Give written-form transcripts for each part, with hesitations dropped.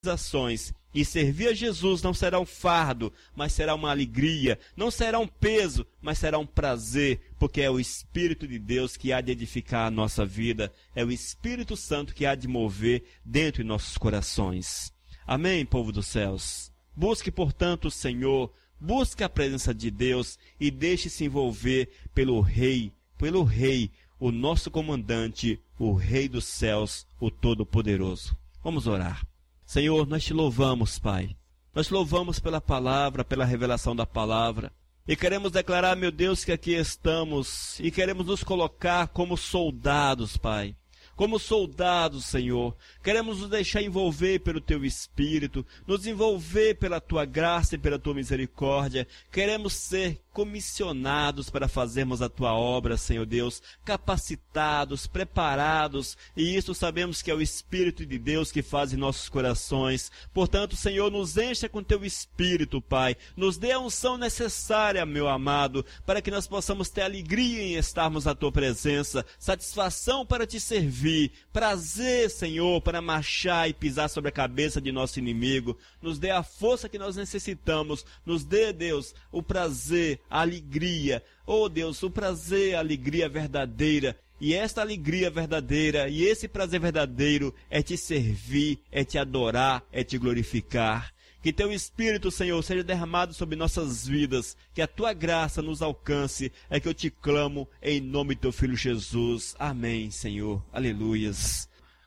ações. E servir a Jesus não será um fardo, mas será uma alegria. Não será um peso, mas será um prazer, porque é o Espírito de Deus que há de edificar a nossa vida. É o Espírito Santo que há de mover dentro de nossos corações. Amém, povo dos céus? Busque, portanto, o Senhor, busque a presença de Deus e deixe-se envolver pelo Rei, o nosso comandante, o Rei dos céus, o Todo-Poderoso. Vamos orar. Senhor, nós te louvamos, Pai. Nós te louvamos pela palavra, pela revelação da palavra. E queremos declarar, meu Deus, que aqui estamos e queremos nos colocar como soldados, Pai. Como soldados, Senhor, queremos nos deixar envolver pelo Teu Espírito, nos envolver pela Tua graça e pela Tua misericórdia. Queremos ser comissionados para fazermos a Tua obra, Senhor Deus, capacitados, preparados, e isso sabemos que é o Espírito de Deus que faz em nossos corações. Portanto, Senhor, nos encha com Teu Espírito, Pai, nos dê a unção necessária, meu amado, para que nós possamos ter alegria em estarmos à Tua presença, satisfação para Te servir, prazer, Senhor, para marchar e pisar sobre a cabeça de nosso inimigo. Nos dê a força que nós necessitamos, nos dê, Deus, o prazer, a alegria, oh Deus, o prazer, a alegria verdadeira. E esta alegria verdadeira e esse prazer verdadeiro é te servir, é te adorar, é te glorificar. Que Teu Espírito, Senhor, seja derramado sobre nossas vidas, que a Tua graça nos alcance, é que eu te clamo em nome do Teu Filho Jesus. Amém, Senhor. Aleluias.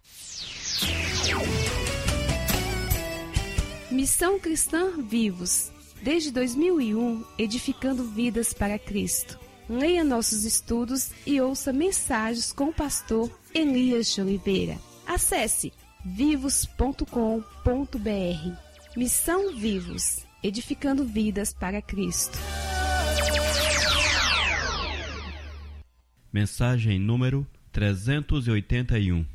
Missão Cristã Vivos. Desde 2001, edificando vidas para Cristo. Leia nossos estudos e ouça mensagens com o pastor Elias de Oliveira. Acesse vivos.com.br. Missão Vivos, edificando vidas para Cristo. Mensagem número 381.